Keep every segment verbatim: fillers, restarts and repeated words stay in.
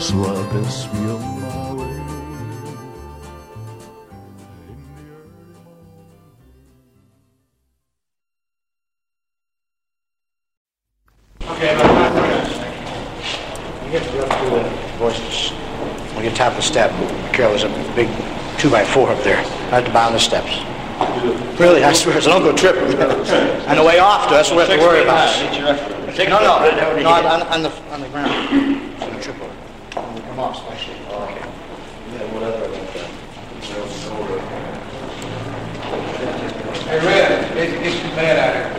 so I best be on my way. Okay, now, you get to the up to the voices. When you top of the step, Carol, there's a big two by four up there, right at the bottom of the steps. Really, I swear, so don't go tripping. On the way off, that's what we have to worry about. No, no, no, on, on the on the ground. It's gonna trip over. When we come off, especially. Oh, okay. Yeah, what other about that? Hey, Red, it's, it's too bad out here.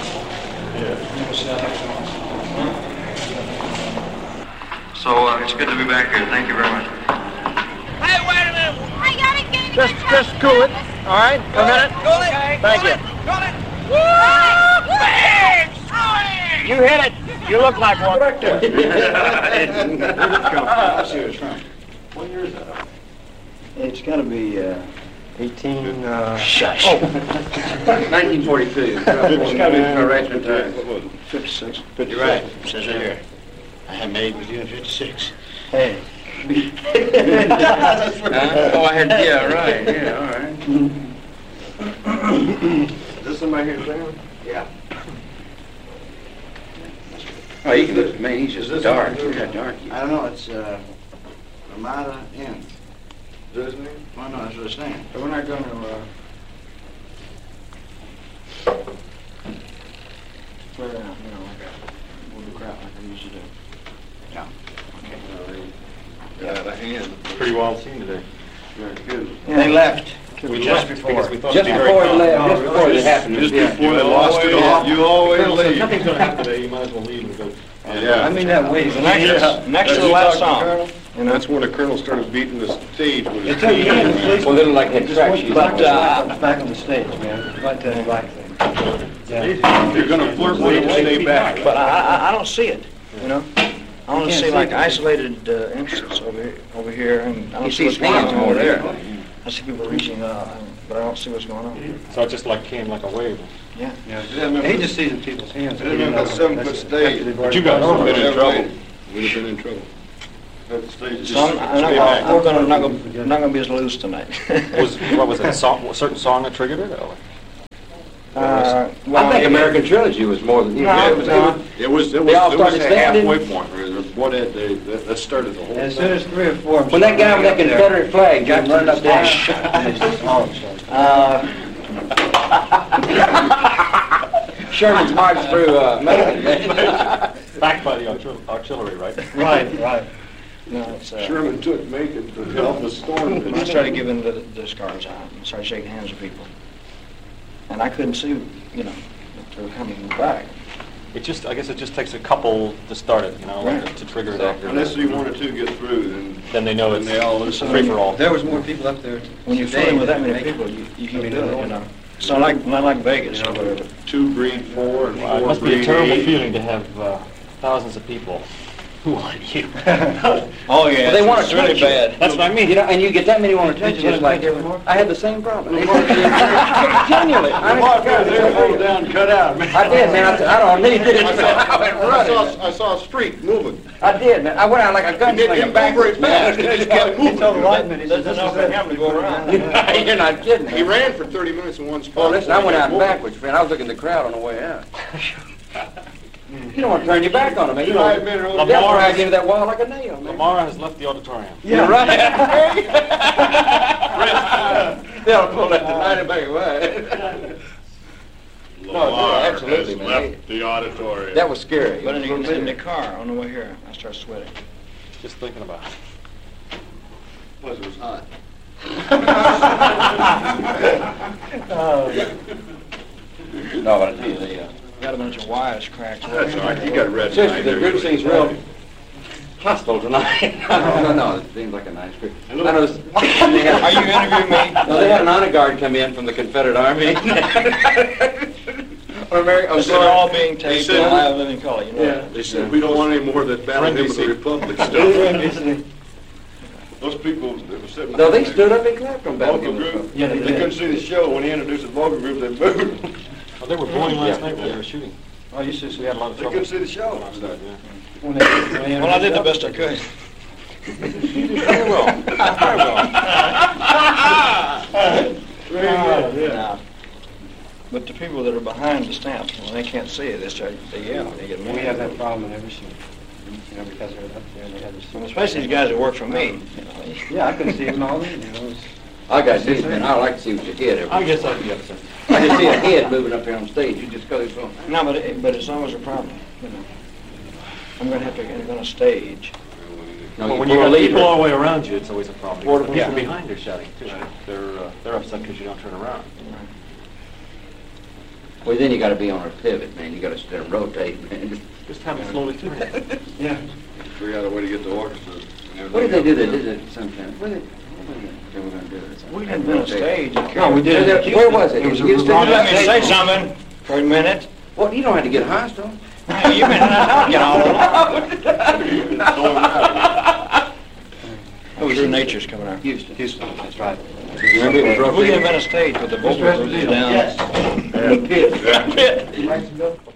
So uh, it's good to be back here. Thank you very much. Hey, wait a minute. I gotta get Just, just cool it. All right, a minute. Cool it. Thank you. Cool it. Woo! Bang! You hit it. You look like one. I see where it's from. What year is that? It's got to be uh, eighteen. Uh, Shush. Oh, nineteen forty-two. It's got to be right in time. What was it? fifty-six. You're right. It says right here. I had married with you in fifty-six. Hey. uh, oh, I had, yeah, right, yeah, all right. Is this somebody here playing? Yeah. Oh, you can look, man, he's just dark. Look how dark he is. I don't know. It's uh, Ramada Inn. Is that his name? Well, no, that's what it's saying. We're not going to, uh... clear out, you know, like a, we'll do crap like I usually do. Yeah. Yeah, the hand. Pretty wild scene today. Very good. They left We just left before. because we thought Just it'd be very before it complicated. left. Just before it happened. Just Yeah. before they lost it all. You always Colonel said, leave. if nothing's going to happen today, you might as well leave and go. Yeah. I mean that way. Yeah. Next, next to the That's last what song. Colonel- And that's when the colonel started beating the stage with his took teeth. him. Well, they look like head track shoes. But uh, back on the stage, man. Right to the black thing. If you're going to flirt with him, stay back. But I, I, I don't see it. You know. I want to see like isolated uh, instances over here, over here, and I don't see what's going on over there. I see people reaching, uh, but I don't see what's going on. So it just like came like a wave. Yeah. Yeah, He just sees in people's hands. It didn't have that seven-foot stage. But you guys would were have been in trouble. trouble. We'd have been in trouble. That stage just So I'm, I'm, stay not, back. I'm gonna not gonna not gonna be as loose tonight. Was what was it? A, song, a certain song that triggered it? Or? uh, well, I think American Trilogy was more than... No, Yeah, it was, no. it was, it was, They all it was started a standing? halfway point. Or What had they, that that started the whole thing. as soon as three or four. When that guy with that Confederate flag got to the stage... Uh, Sherman's marched through uh, Macon. Backed by the artil- artillery, right? right, right. No, it's, uh, Sherman took Macon to help the storm. I started giving the, the scars out and started shaking hands with people, and I couldn't see, you know, that they were coming back. It just, I guess, it just takes a couple to start it, you know, like, Right. to trigger it off. Unless you one or two get through, then Then they know then it's they all it's listen. free for all. There was more people up there. When you're today fooling with that than many Macon. people, you, you keep doing it, you know. It's not like not like Vegas or whatever. two breed four and Wow, it four must be a breed terrible eight. feeling to have uh, thousands of people who want you. Oh yeah, Well, they want it's to really touch you. bad. That's what I mean. You know, and you get that many want to touch you, it's like, I had the same problem. Continually. I mean, They're pulled down, cut out. man. I did, man. I, I don't need it. I saw, I went I running. saw, I saw a streak moving. I did, man. I went out like a He didn't gunslinger move very backwards. fast. He just kept He told the moving. lineman, he said, "This is enough for him to go around." You're not kidding. He ran for thirty minutes in one spot. Well, listen, I went out Moving. backwards, friend. I was looking at the crowd on the way out. You don't want to turn your back on him, man. You Right, know, man, they'll Lamar drag is- you into that wall like a nail, man. Lamar has left the auditorium. You're right. They'll pull that tonight back away. Lamar absolutely, has man. left the auditorium. That was scary. But in the, in the car on the way here, I started sweating. Just thinking about it. Plus it was hot. No, but I tell you, they, uh, Got a bunch of wires cracked. That's all right. You got red. seriously, the tonight, group seems real hostile tonight. no, no, no, it seems like a nice group. I noticed. Are you interviewing me? No, they had an honor guard come in from the Confederate Army. Or American, This is all being taped said- in live living color, you know. Yeah. They said, we don't want any more of that battle hymn of the Republic stuff. Those people that were sitting... No, they behind stood up and clapped from the Battle vocal Hymn of the group. Republic. Yeah, they They did. couldn't see the show. When he introduced the vocal group, they booed. Oh, they were booing last Yeah. night when they were shooting. Oh, you see, We had a lot of They trouble. couldn't see the show. last night, yeah. well, I did the best I could. You did very well. Very well. Very good, yeah. But the people that are behind the stamp, when they can't see it, they start, they yell, they get mad. We have that problem in every city. You know, because they're up there and they have this. And especially these guys that work for me, you know. Yeah, I can see them all in, you know. it's- I got this, man. I like to see what you head every I guess I'd be upset. I just see a head moving up here on stage. You just go from. No, but it, but it's always a problem, you know. I'm gonna have to get on a stage. No, Well, you when you pull a got lever. people all the way around you, it's always a problem. Or the The people people behind are shouting too. They're uh, they're upset because you don't turn around. Well, then you got to be on a pivot, man. You got to sit there and rotate, man. Just have it slowly turn. Yeah. Figure out a way to get the orchestra. and What did they do? They everything did it sometimes. What did they were going to do it? We didn't invent a stage. No, we did it. Where was it? It was a Houston? Would you let me say something for a minute? Well, you don't have to get hostile. You've been talking all along. Oh, true nature's coming out. Houston. Houston, that's right. Remember it was We can rough. invent a stage with the vocals down. Yes. In the pit. Pit.